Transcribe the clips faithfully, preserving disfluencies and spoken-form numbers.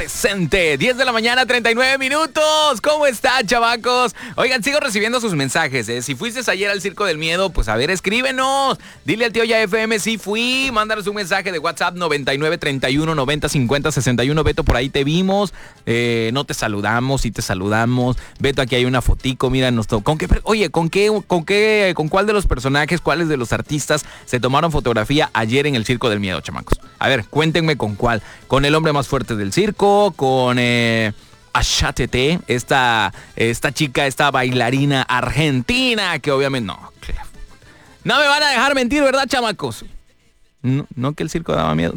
Presente, diez de la mañana, treinta y nueve minutos. ¿Cómo están, chavacos? Oigan, sigo recibiendo sus mensajes, ¿eh? Si fuiste ayer al Circo del Miedo, pues a ver, escríbenos. Dile al tío Ya F M si fui. Mándanos un mensaje de WhatsApp noventa y nueve, treinta y uno, noventa, cincuenta, sesenta y uno. Beto, por ahí te vimos. Eh, no te saludamos, sí te saludamos. Beto, aquí hay una fotico, mira, nos to- ¿con qué, oye, ¿con qué, con qué, con cuál de los personajes, cuáles de los artistas se tomaron fotografía ayer en el Circo del Miedo, chamacos? A ver, cuéntenme con cuál. ¿Con el hombre más fuerte del circo? Con eh, Asha Tete, esta, esta chica, esta bailarina argentina, que obviamente no, no me van a dejar mentir, ¿verdad, chamacos? No, no que el circo daba miedo.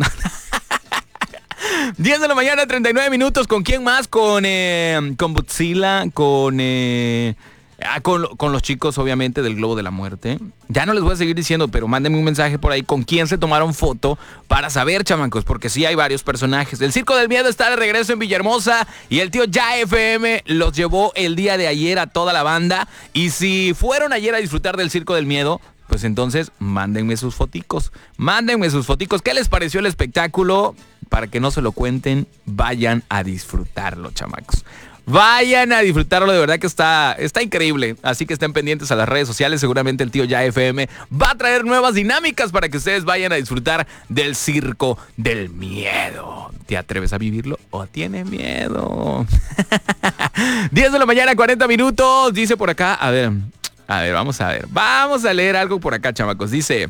diez de la mañana, treinta y nueve minutos. ¿Con quién más? Con, eh, con Godzilla, con... Eh, Ah, con, con los chicos, obviamente, del Globo de la Muerte. Ya no les voy a seguir diciendo, pero mándenme un mensaje por ahí con quién se tomaron foto para saber, chamacos, porque sí hay varios personajes. El Circo del Miedo está de regreso en Villahermosa y el tío Ya F M los llevó el día de ayer a toda la banda. Y si fueron ayer a disfrutar del Circo del Miedo, pues entonces mándenme sus foticos. Mándenme sus foticos. ¿Qué les pareció el espectáculo? Para que no se lo cuenten, vayan a disfrutarlo, chamacos. Vayan a disfrutarlo, de verdad que está, está increíble. Así que estén pendientes a las redes sociales. Seguramente el tío Ya F M va a traer nuevas dinámicas para que ustedes vayan a disfrutar del Circo del Miedo. ¿Te atreves a vivirlo o tienes miedo? diez de la mañana, cuarenta minutos. Dice por acá, a ver, a ver, vamos a ver. Vamos a leer algo por acá, chamacos. Dice,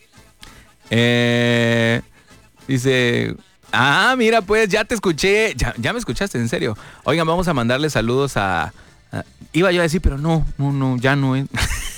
eh, dice... Ah, mira, pues ya te escuché, ya, ya me escuchaste, en serio. Oigan, vamos a mandarle saludos a, a... Iba yo a decir, pero no, no, no, ya no es.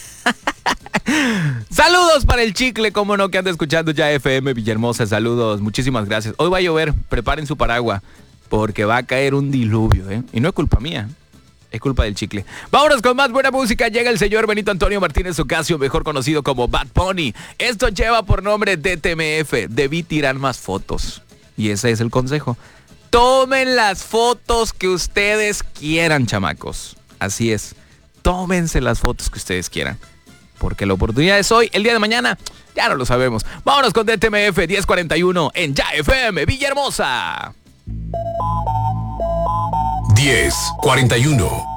Saludos para el chicle, cómo no, que anda escuchando Ya F M Villahermosa. Saludos, muchísimas gracias. Hoy va a llover, preparen su paraguas, porque va a caer un diluvio, ¿eh? Y no es culpa mía, es culpa del chicle. Vámonos con más buena música. Llega el señor Benito Antonio Martínez Ocasio, mejor conocido como Bad Pony. Esto lleva por nombre D T M F, Debí Tirar Más Fotos. Y ese es el consejo. Tomen las fotos que ustedes quieran, chamacos. Así es. Tómense las fotos que ustedes quieran. Porque la oportunidad es hoy, el día de mañana, ya no lo sabemos. Vámonos con D T M F diez cuarenta y uno en Ya F M Villahermosa. diez cuarenta y uno.